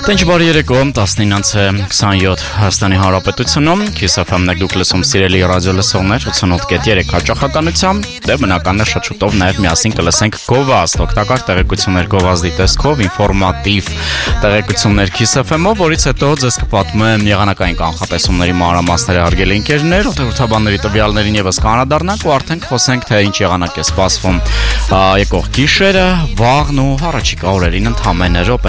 Տենչ բարի երեկո, 19:27 Հայաստանի Հանրապետությունում, KISS-FM-ն դուք լսում սիրելի ռադիո լսողներ, 88.3 հաճախականությամբ, դե բնական է շատ շուտով նաև միասին կլսենք գովազդ, օգտակար տեղեկություններ գովազդի տեսքով, ինֆորմատիվ տեղեկություններ KISS-FM-ով, որից հետո ձեզ կպատմեմ եղանակային կանխատեսումների մանրամասները հարգելի ընկերներ, օգտագործաբանների տվյալներին եւս կանադառնանք ու արդեն խոսենք թե ինչ եղանակ է սպասվում եկող գիշերը, վաղն ու առաջիկա օրերին ընդամենը